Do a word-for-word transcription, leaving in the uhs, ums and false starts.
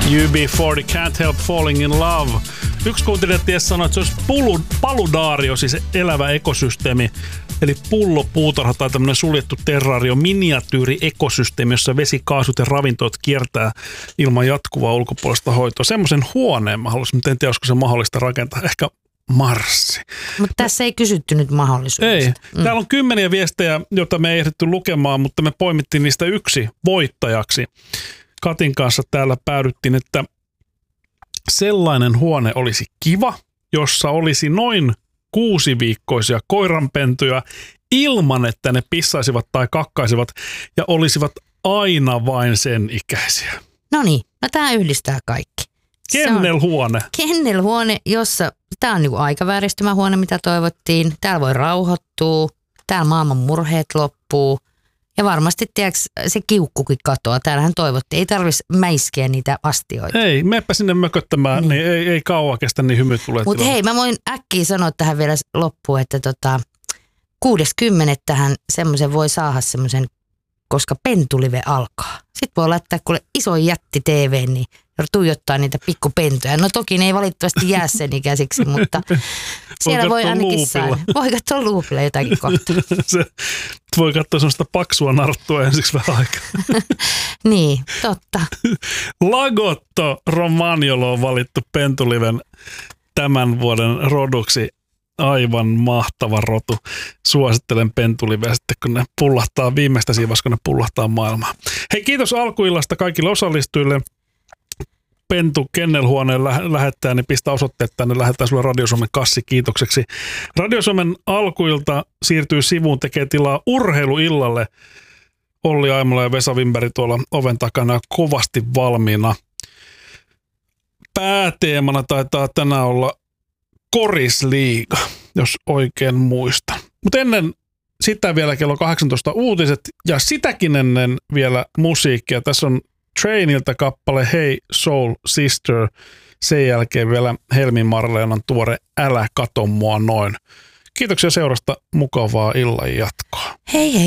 U B neljäkymmentä, Can't Help Falling in Love. Yksi kuuntelija ties sanoi, että se olisi pulu, paludaario, siis elävä ekosysteemi, eli pullopuutarha tai tämmöinen suljettu terrario, miniatyyri-ekosysteemi, jossa vesi, kaasut ja ravintoat kiertää ilman jatkuvaa ulkopuolista hoitoa. Semmoisen huoneen mä haluaisin, mutta en tiedä, olisiko se mahdollista rakentaa. Ehkä Marssi. Mutta tässä ei kysytty nyt mahdollisuudesta. Ei. Mm. Täällä on kymmeniä viestejä, joita me ei ehditty lukemaan, mutta me poimittiin niistä yksi voittajaksi. Katin kanssa täällä päädyttiin, että sellainen huone olisi kiva, jossa olisi noin kuusiviikkoisia koiranpentuja ilman, että ne pissaisivat tai kakkaisivat ja olisivat aina vain sen ikäisiä. No niin, no tämä yhdistää kaikki. Kennelhuone. Kennelhuone, jossa tämä on niinku aikavääristymähuone, mitä toivottiin. Täällä voi rauhoittua, täällä maailman murheet loppuu. Ja varmasti, tiedätkö, se kiukkukin katoaa. Täällähän toivottiin. Ei tarvitsisi mäiskeä niitä astioita. Ei, meppä sinne mököttämään, niin, niin ei, ei kauan kestä, niin hymyt tulee. Mutta hei, mä voin äkkiä sanoa tähän vielä loppuun, että tota, kuudes kymmenes tähän semmoisen voi saada semmoisen, koska pentulive alkaa. Sitten voi laittaa kuule iso jätti T V, niin tuijottaa niitä pikkupentuja. No toki ne ei valitettavasti jää sen ikäisiksi, mutta siellä voi ainakin saada. Voi katsoa luupilla jotakin kohtaa. Se, voi katsoa sellaista paksua narttua ensiksi vähän aikaa. Niin, totta. Lagotto Romagnolo on valittu pentuliven tämän vuoden roduksi. Aivan mahtava rotu. Suosittelen pentuliveä sitten, kun ne pullahtaa viimeistä siivassa, kun ne pullahtaa maailmaa. Hei, kiitos alkuillasta kaikille osallistujille. Pentu Kennelhuoneen lä- lähettää, niin pistä osoitteet tänne, lähettää sulle Radio Suomen kassi kiitokseksi. Radio Suomen alkuilta siirtyy sivuun, tekee tilaa urheiluillalle. Olli Aimola ja Vesa Wimberg tuolla oven takana kovasti valmiina. Pääteemana taitaa tänään olla Korisliiga, jos oikein muistan. Mutta ennen sitä vielä kello kahdeksantoista uutiset ja sitäkin ennen vielä musiikkia. Tässä on Trainilta kappale Hey Soul Sister. Sen jälkeen vielä Helmi Marleenan tuore Älä kato mua noin. Kiitoksia seurasta, mukavaa illan jatkoa. Hei hei.